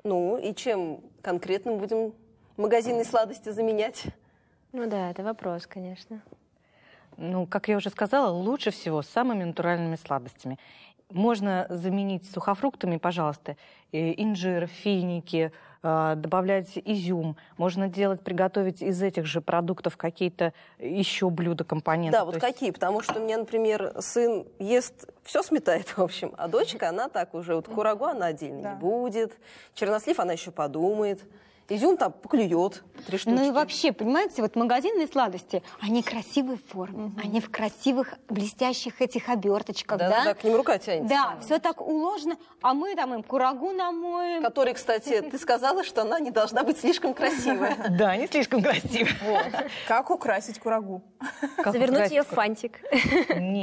Ну, и чем конкретно будем магазинные сладости заменять? Ну да, это вопрос, конечно. Ну, как я уже сказала, лучше всего с самыми натуральными сладостями. Можно заменить сухофруктами, пожалуйста, инжир, финики, добавлять изюм. Можно приготовить из этих же продуктов какие-то еще блюда, компоненты. Да, вот какие? Потому что у меня, например, сын ест, все сметает, в общем, а дочка, она так уже, вот курагу она отдельно не будет, чернослив она еще подумает. Изюм там поклюет 3 штучки. Ну и вообще, понимаете, вот магазинные сладости, они красивой формы, они в красивых блестящих этих оберточках, Да, к ним рука тянется. Да, все так уложено, а мы там им курагу намоем. Который, кстати, ты сказала, что она не должна быть слишком красивая. Да, не слишком красиво. Как украсить курагу? Завернуть ее в фантик.